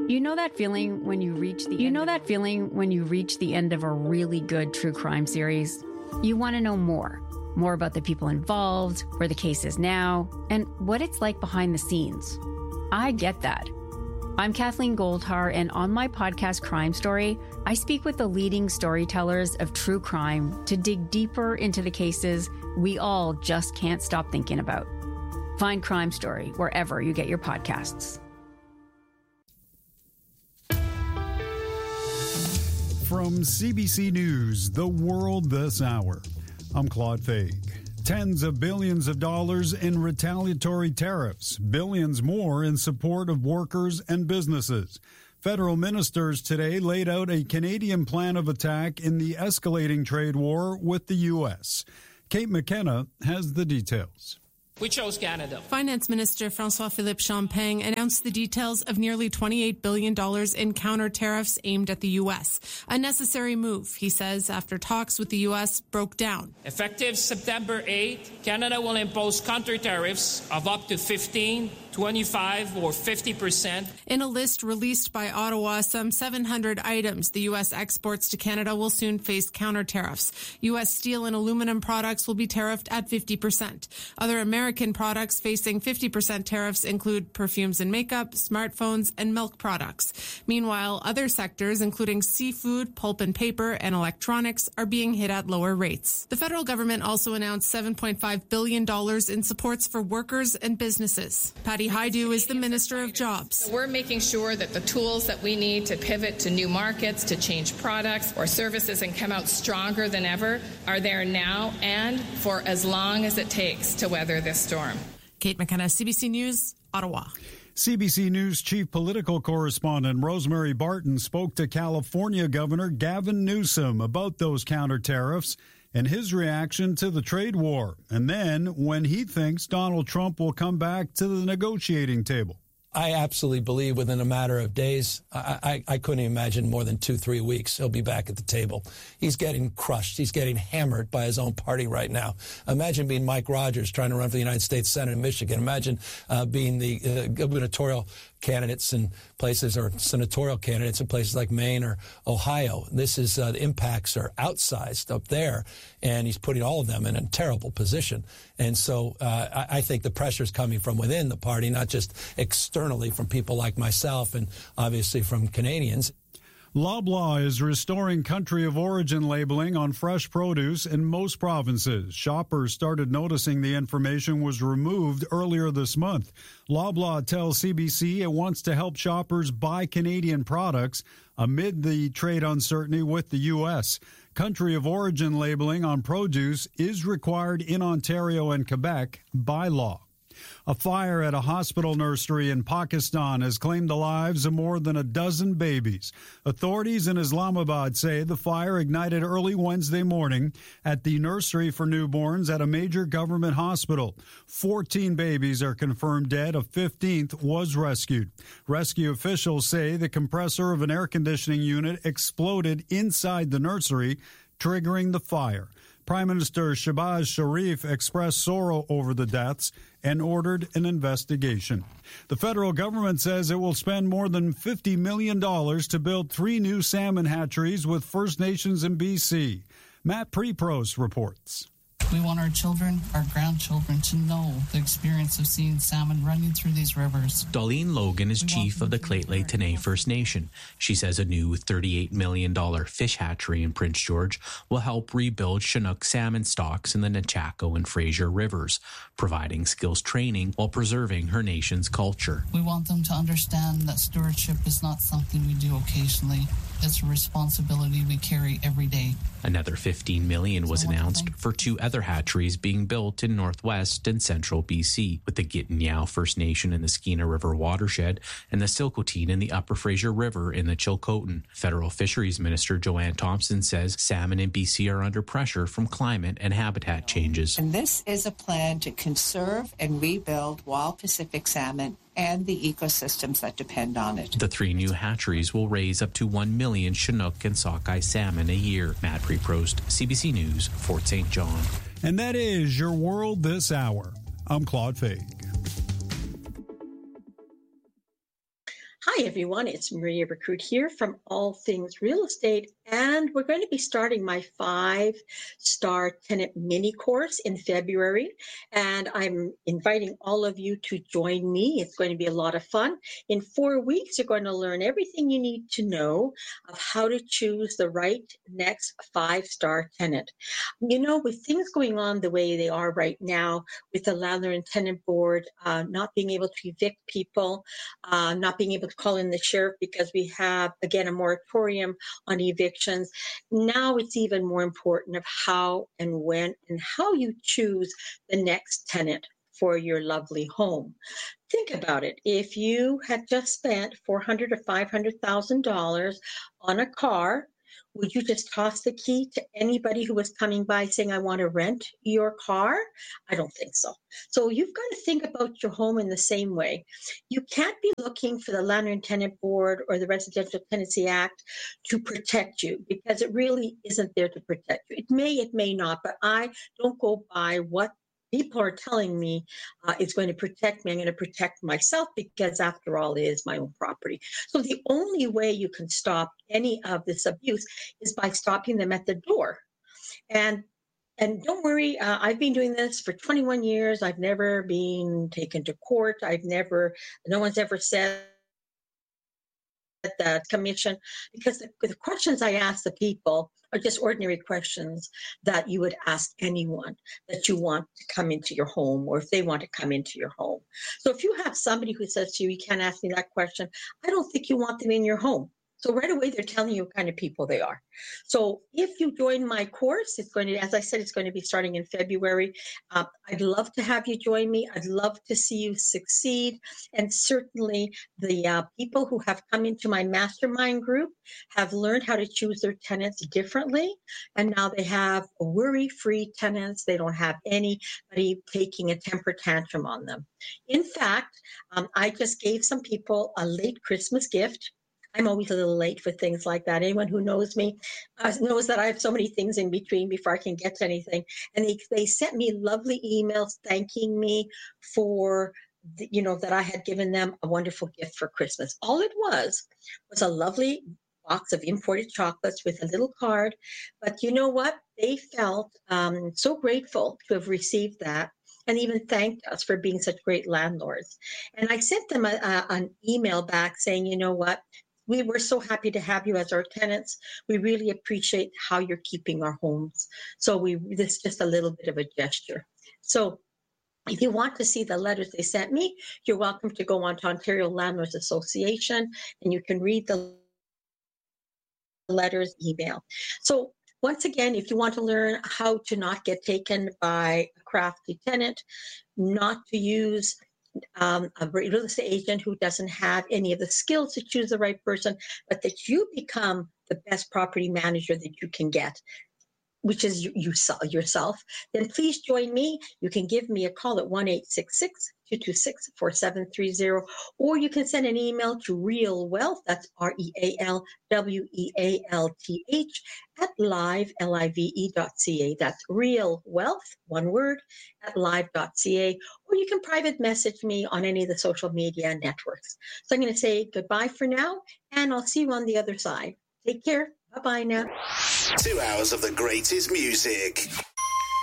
You know that feeling when you reach the end of a really good true crime series? You want to know more about the people involved, where the case is now, and what it's like behind the scenes. I get that. I'm Kathleen Goldhar, and on my podcast Crime Story, I speak with the leading storytellers of true crime to dig deeper into the cases we all just can't stop thinking about. Find Crime Story wherever you get your podcasts. From CBC News, The World This Hour, I'm Claude Faig. Tens of billions of dollars in retaliatory tariffs, billions more in support of workers and businesses. Federal ministers today laid out a Canadian plan of attack in the escalating trade war with the U.S. Kate McKenna has the details. We chose Canada. Finance Minister François-Philippe Champagne announced the details of nearly $28 billion in counter tariffs aimed at the U.S. A necessary move, he says, after talks with the U.S. broke down. Effective September 8, Canada will impose counter tariffs of up to 15, 25 or 50%. In a list released by Ottawa, some 700 items the U.S. exports to Canada will soon face counter tariffs. U.S. steel and aluminum products will be tariffed at 50%. Other American products facing 50% tariffs include perfumes and makeup, smartphones, and milk products. Meanwhile, other sectors, including seafood, pulp and paper, and electronics, are being hit at lower rates. The federal government also announced $7.5 billion in supports for workers and businesses. Patty Hajdu is the Minister of Jobs. So we're making sure that the tools that we need to pivot to new markets, to change products or services and come out stronger than ever are there now and for as long as it takes to weather this storm. Kate McKenna, CBC News, Ottawa. CBC News chief political correspondent Rosemary Barton spoke to California Governor Gavin Newsom about those counter tariffs and his reaction to the trade war, and then when he thinks Donald Trump will come back to the negotiating table. I absolutely believe within a matter of days, I couldn't imagine more than 2-3 weeks, he'll be back at the table. He's getting crushed. He's getting hammered by his own party right now. Imagine being Mike Rogers trying to run for the United States Senate in Michigan. Imagine being the gubernatorial candidates in places or senatorial candidates in places like Maine or Ohio. This is the impacts are outsized up there, and he's putting all of them in a terrible position. And so I think the pressure is coming from within the party, not just externally from people like myself and obviously from Canadians. Loblaw is restoring country of origin labeling on fresh produce in most provinces. Shoppers started noticing the information was removed earlier this month. Loblaw tells CBC it wants to help shoppers buy Canadian products amid the trade uncertainty with the U.S. Country of origin labeling on produce is required in Ontario and Quebec by law. A fire at a hospital nursery in Pakistan has claimed the lives of more than a dozen babies. Authorities in Islamabad say the fire ignited early Wednesday morning at the nursery for newborns at a major government hospital. 14 babies are confirmed dead. A 15th was rescued. Rescue officials say the compressor of an air conditioning unit exploded inside the nursery, triggering the fire. Prime Minister Shehbaz Sharif expressed sorrow over the deaths and ordered an investigation. The federal government says it will spend more than $50 million to build 3 new salmon hatcheries with First Nations in BC. Matt Preprost reports. We want our children, our grandchildren, to know the experience of seeing salmon running through these rivers. Darlene Logan is chief of the Lheidli T'enneh First Nation. She says a new $38 million fish hatchery in Prince George will help rebuild Chinook salmon stocks in the Nechako and Fraser rivers, providing skills training while preserving her nation's culture. We want them to understand that stewardship is not something we do occasionally. It's a responsibility we carry every day. Another $15 million was announced for 2 other hatcheries being built in northwest and central BC, with the Gitignan First Nation in the Skeena River watershed and the Silcotin in the Upper Fraser River in the Chilcotin. Federal Fisheries Minister Joanne Thompson says salmon in BC are under pressure from climate and habitat changes. And this is a plan to conserve and rebuild wild Pacific salmon and the ecosystems that depend on it. The 3 new hatcheries will raise up to 1 million Chinook and sockeye salmon a year. Matt Preprost, CBC News, Fort St. John. And that is your world this hour. I'm Claude Faig. Hi, everyone. It's Maria Recruit here from All Things Real Estate, and we're going to be starting my 5-star tenant mini course in February, and I'm inviting all of you to join me. It's going to be a lot of fun. In 4 weeks, you're going to learn everything you need to know of how to choose the right next 5-star tenant. You know, with things going on the way they are right now, with the landlord and tenant board not being able to evict people, not being able to call in the sheriff because we have, again, a moratorium on evictions. Now it's even more important of how and when and how you choose the next tenant for your lovely home. Think about it. If you had just spent $400,000 or $500,000 on a car, would you just toss the key to anybody who was coming by saying, I want to rent your car? I don't think so. So you've got to think about your home in the same way. You can't be looking for the Landlord and Tenant Board or the Residential Tenancy Act to protect you, because it really isn't there to protect you. It may not, but I don't go by what people are telling me is going to protect me. I'm going to protect myself, because after all, it is my own property. So the only way you can stop any of this abuse is by stopping them at the door. And don't worry, I've been doing this for 21 years. I've never been taken to court. No one's ever said that commission, because the questions I ask the people are just ordinary questions that you would ask anyone that you want to come into your home, or if they want to come into your home. So if you have somebody who says to you, you can't ask me that question, I don't think you want them in your home. So right away, they're telling you what kind of people they are. So if you join my course, it's going to, as I said, it's going to be starting in February. I'd love to have you join me. I'd love to see you succeed. And certainly the people who have come into my mastermind group have learned how to choose their tenants differently. And now they have worry-free tenants. They don't have anybody taking a temper tantrum on them. In fact, I just gave some people a late Christmas gift. I'm always a little late for things like that. Anyone who knows me knows that I have so many things in between before I can get to anything. And they sent me lovely emails thanking me for, that I had given them a wonderful gift for Christmas. All it was a lovely box of imported chocolates with a little card. But you know what? They felt so grateful to have received that, and even thanked us for being such great landlords. And I sent them an email back saying, you know what? We were so happy to have you as our tenants. We really appreciate how you're keeping our homes. So this is just a little bit of a gesture. So if you want to see the letters they sent me, you're welcome to go on to Ontario Landlords Association, and you can read the letters email. So once again, if you want to learn how to not get taken by a crafty tenant, not to use a real estate agent who doesn't have any of the skills to choose the right person, but that you become the best property manager that you can get, which is yourself, then please join me. You can give me a call at 1-866-226-4730, or you can send an email to RealWealth, that's RealWealth @live.ca. That's RealWealth, one word, @live.ca, or you can private message me on any of the social media networks. So I'm going to say goodbye for now, and I'll see you on the other side. Take care. Bye-bye now. 2 hours of the greatest music.